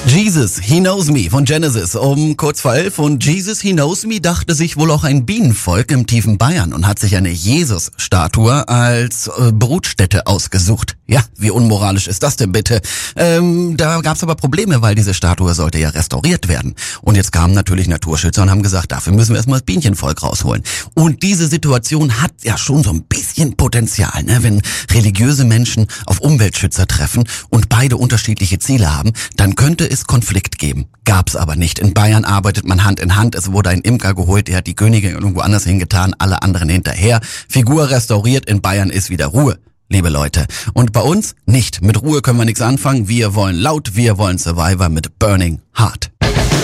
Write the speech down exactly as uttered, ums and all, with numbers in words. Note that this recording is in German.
Jesus, He Knows Me von Genesis um kurz vor elf und Jesus, He Knows Me dachte sich wohl auch ein Bienenvolk im tiefen Bayern und hat sich eine Jesus-Statue als äh, Brutstätte ausgesucht. Ja, wie unmoralisch ist das denn bitte? Ähm, da gab's aber Probleme, weil diese Statue sollte ja restauriert werden. Und jetzt kamen natürlich Naturschützer und haben gesagt, dafür müssen wir erstmal das Bienenvolk rausholen. Und diese Situation hat ja schon so ein bisschen Potenzial, ne? Wenn religiöse Menschen auf Umweltschützer treffen und beide unterschiedliche Ziele haben, dann könnte es Konflikt geben. Gab's aber nicht. In Bayern arbeitet man Hand in Hand. Es wurde ein Imker geholt, der hat die Königin irgendwo anders hingetan, alle anderen hinterher. Figur restauriert, in Bayern ist wieder Ruhe, liebe Leute. Und bei uns nicht. Mit Ruhe können wir nichts anfangen. Wir wollen laut, wir wollen Survivor mit Burning Heart.